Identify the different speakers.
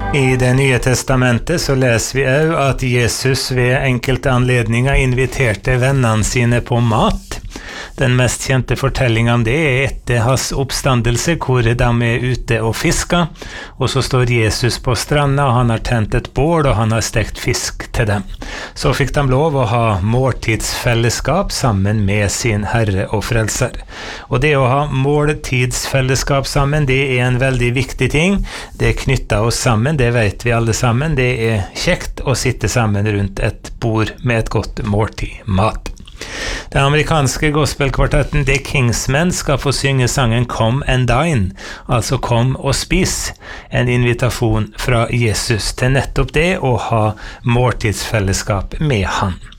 Speaker 1: I det nye testamentet så leser vi også at Jesus ved enkelte anledninger inviterte vennene sine på mat. Den mest kjente fortellingen om det etter hans oppstandelse, hvor de ute og fisker, og så står Jesus på stranda, og han har tent et bål, og han har stekt fisk til dem. Så fikk de lov å ha måltidsfellesskap sammen med sin Herre og Frelser. Og det å ha måltidsfellesskap sammen, det en veldig viktig ting. Det knytter oss sammen, det vet vi alle sammen. Det kjekt å sitte sammen rundt et bord med et godt måltid mat. Den amerikanske gospelkvartetten The Kingsmen skal få synge sangen Come and Dine, altså kom og spis, en invitasjon fra Jesus til nettopp det å ha måltidsfellesskap med han.